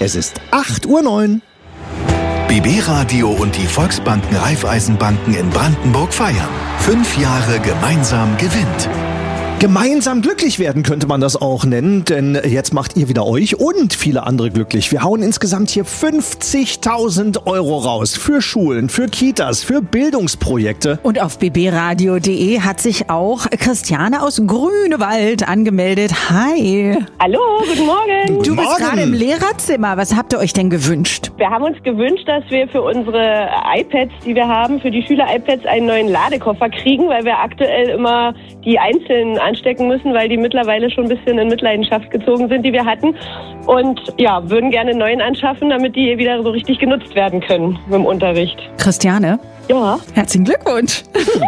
Es ist 8:09 Uhr. BB Radio und die Volksbanken Raiffeisenbanken in Brandenburg feiern. 5 Jahre gemeinsam gewinnt. Gemeinsam glücklich werden könnte man das auch nennen, denn jetzt macht ihr wieder euch und viele andere glücklich. Wir hauen insgesamt hier 50.000 Euro raus für Schulen, für Kitas, für Bildungsprojekte. Und auf bbradio.de hat sich auch Christiane aus Grünewald angemeldet. Hi. Hallo, guten Morgen. Du bist gerade im Lehrerzimmer. Was habt ihr euch denn gewünscht? Wir haben uns gewünscht, dass wir für unsere iPads, die wir haben, für die Schüler-iPads einen neuen Ladekoffer kriegen, weil wir aktuell immer die einzelnen anstecken müssen, weil die mittlerweile schon ein bisschen in Mitleidenschaft gezogen sind, die wir hatten. Und ja, würden gerne einen neuen anschaffen, damit die wieder so richtig genutzt werden können im Unterricht. Christiane? Ja. Herzlichen Glückwunsch.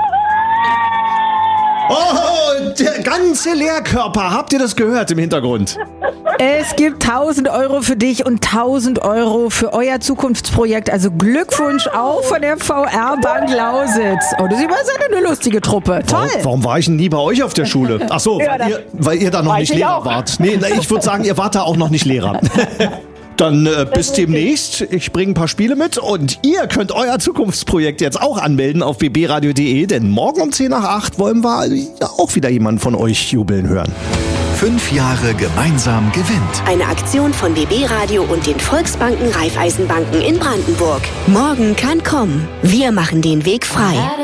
Oh, der ganze Lehrkörper. Habt ihr das gehört im Hintergrund? Es gibt 1.000 Euro für dich und 1.000 Euro für euer Zukunftsprojekt. Also Glückwunsch auch von der VR-Bank Lausitz. Oh, das ist immer so eine lustige Truppe. Toll. Warum war ich denn nie bei euch auf der Schule? Ach so, weil ihr da noch nicht Lehrer wart. Nee, ich würde sagen, ihr wart da auch noch nicht Lehrer. Dann bis demnächst. Ich bringe ein paar Spiele mit und ihr könnt euer Zukunftsprojekt jetzt auch anmelden auf bbradio.de, denn morgen um 7:50 wollen wir auch wieder jemanden von euch jubeln hören. 5 Jahre gemeinsam gewinnt. Eine Aktion von BB Radio und den Volksbanken Raiffeisenbanken in Brandenburg. Morgen kann kommen. Wir machen den Weg frei.